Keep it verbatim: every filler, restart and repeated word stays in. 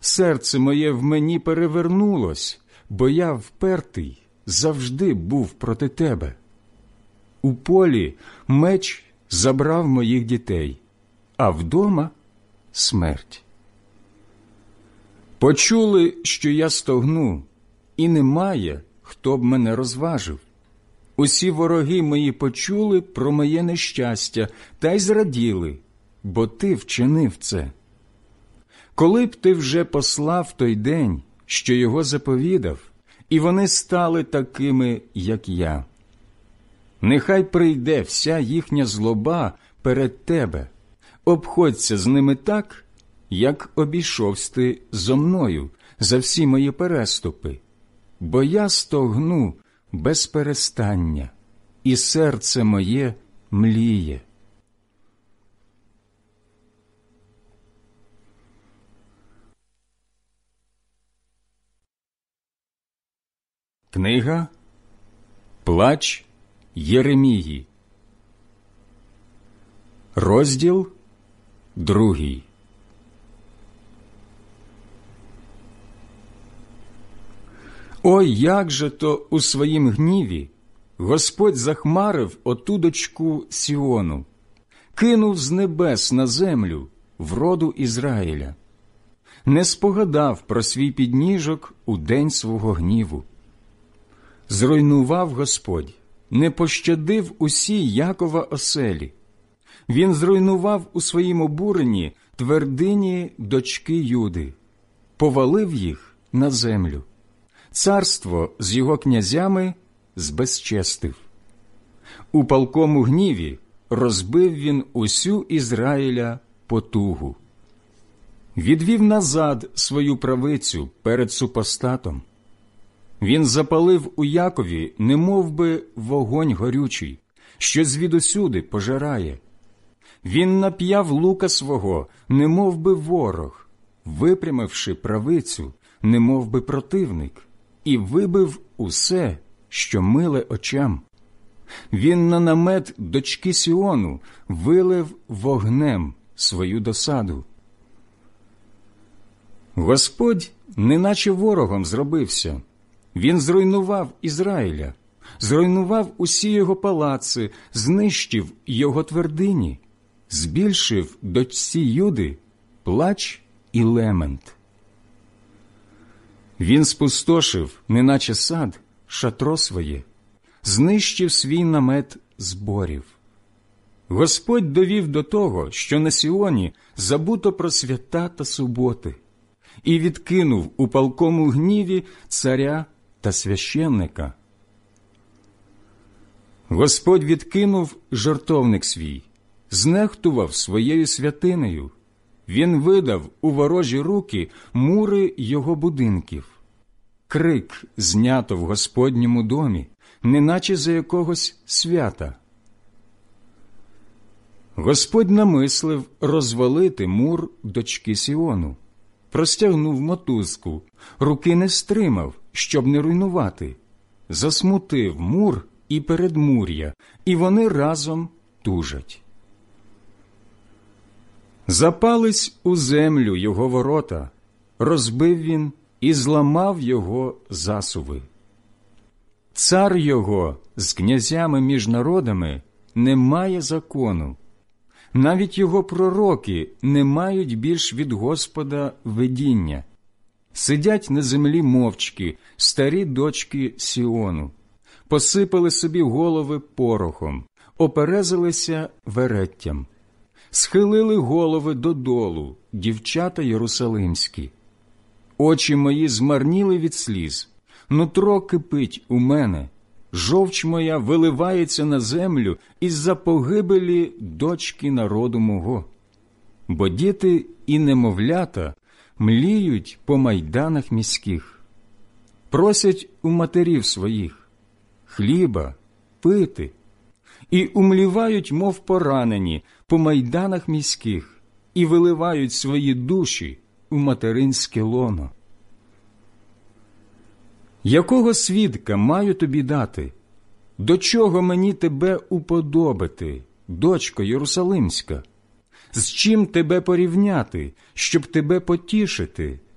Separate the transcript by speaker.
Speaker 1: серце моє в мені перевернулось, бо я впертий завжди був проти тебе. У полі меч забрав моїх дітей, а вдома смерть. Почули, що я стогну, і немає, хто б мене розважив. Усі вороги мої почули про моє нещастя та й зраділи, бо ти вчинив це. Коли б ти вже послав той день, що його заповідав, і вони стали такими, як я. Нехай прийде вся їхня злоба перед тебе, обходься з ними так, як обійшовсь ти зо мною за всі мої переступи, бо я стогну без перестання, і серце моє мліє. Книга «Плач Єремії», розділ другий. Ой, як же то у своїм гніві Господь захмарив оту дочку Сіону, кинув з небес на землю вроду Ізраїля, не спогадав про свій підніжок у день свого гніву. Зруйнував Господь, не пощадив усі Якова оселі. Він зруйнував у своїм обуренні твердині дочки Юди, повалив їх на землю. Царство з його князями збезчестив. У палкому гніві розбив він усю Ізраїля потугу. Відвів назад свою правицю перед супостатом. Він запалив у Якові немов би вогонь горючий, що звідусюди пожирає. Він нап'яв лука свого, немов би ворог, випрямивши правицю, немов би противник, і вибив усе, що миле очам. Він на намет дочки Сіону вилив вогнем свою досаду. Господь неначе ворогом зробився. Він зруйнував Ізраїля, зруйнував усі його палаци, знищив його твердині, збільшив дочці Юди плач і лемент. Він спустошив, неначе сад, шатро своє, знищив свій намет зборів. Господь довів до того, що на Сіоні забуто про свята та суботи, і відкинув у палкому гніві царя та священника. Господь відкинув жертовник свій, знехтував своєю святинею. Він видав у ворожі руки мури його будинків. Крик знято в Господньому домі, неначе за якогось свята. Господь намислив розвалити мур дочки Сіону. Простягнув мотузку, руки не стримав, щоб не руйнувати. Засмутив мур і передмур'я, і вони разом тужать. Запались у землю його ворота, розбив він і зламав його засуви. Цар його з князями між народами не має закону. Навіть його пророки не мають більш від Господа видіння. Сидять на землі мовчки старі дочки Сіону, посипали собі голови порохом, оперезалися вереттям, схилили голови додолу дівчата єрусалимські. Очі мої змарніли від сліз, нутро кипить у мене, жовч моя виливається на землю із-за погибелі дочки народу мого. Бо діти і немовлята мліють по майданах міських, просять у матерів своїх хліба, пити, і умлівають, мов поранені, по майданах міських, і виливають свої душі у материнське лоно. Якого свідка маю тобі дати? До чого мені тебе уподобити, дочко Єрусалимська? З чим тебе порівняти, щоб тебе потішити,